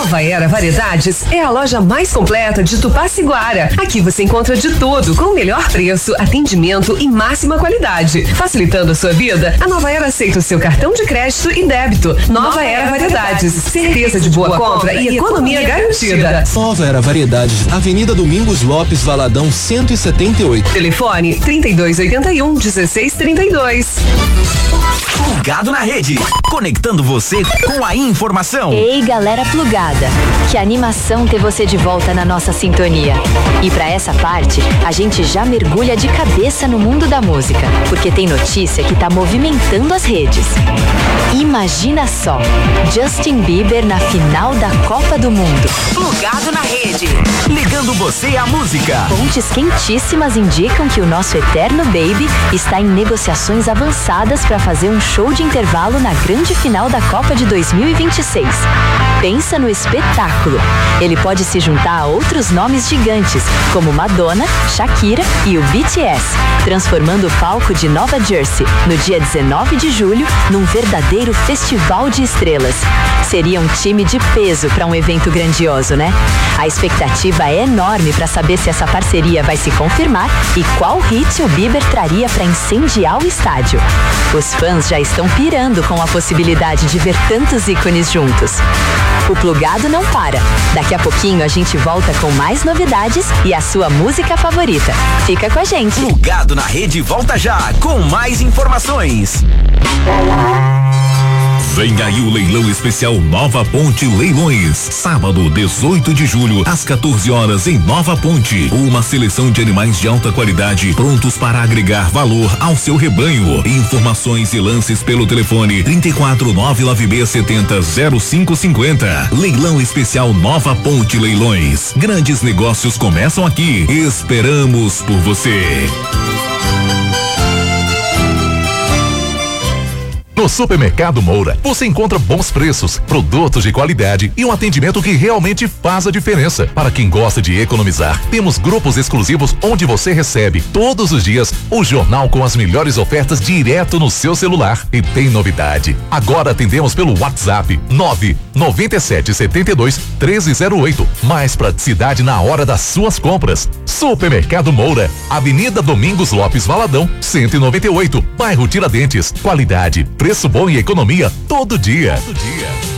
Nova Era Variedades é a loja mais completa de Tupaciguara. Aqui você encontra de tudo com o melhor preço, atendimento e máxima qualidade. Facilitando a sua vida, a Nova Era aceita o seu cartão de crédito e débito. Nova Era Variedades, certeza de boa compra e economia garantida. Nova Era Variedades, Avenida Domingos Lopes, Valadão 178. Telefone 3281-1632. Plugado na rede, conectando você com a informação. Ei, galera plugada, que animação ter você de volta na nossa sintonia. E pra essa parte, a gente já mergulha de cabeça no mundo da música, porque tem notícia que tá movimentando as redes. Imagina só, Justin Bieber na final da Copa do Mundo. Plugado na rede, ligando você à música. Fontes quentíssimas indicam que o nosso eterno Baby está em negociações avançadas para fazer um show de intervalo na grande final da Copa de 2026. Pensa no espetáculo. Ele pode se juntar a outros nomes gigantes, como Madonna, Shakira e o BTS, transformando o palco de Nova Jersey, no dia 19 de julho, num verdadeiro festival de estrelas. Seria um time de peso para um evento grandioso, né? A expectativa é enorme para saber se essa parceria vai se confirmar e qual hit o Bieber traria para incendiar o estádio. Os fãs já estão pirando com a possibilidade de ver tantos ícones juntos. O Plugado não para. Daqui a pouquinho a gente volta com mais novidades e a sua música favorita. Fica com a gente. Plugado na rede volta já com mais informações. Vem aí o leilão especial Nova Ponte Leilões. Sábado, 18 de julho, às 14 horas em Nova Ponte. Uma seleção de animais de alta qualidade prontos para agregar valor ao seu rebanho. Informações e lances pelo telefone 34-99670-0550. Leilão especial Nova Ponte Leilões. Grandes negócios começam aqui. Esperamos por você. No Supermercado Moura, você encontra bons preços, produtos de qualidade e um atendimento que realmente faz a diferença. Para quem gosta de economizar, temos grupos exclusivos onde você recebe todos os dias o jornal com as melhores ofertas direto no seu celular. E tem novidade. Agora atendemos pelo WhatsApp 99772-1308. Mais praticidade na hora das suas compras. Supermercado Moura, Avenida Domingos Lopes, Valadão 198, bairro Tiradentes. Qualidade, preço bom e economia todo dia.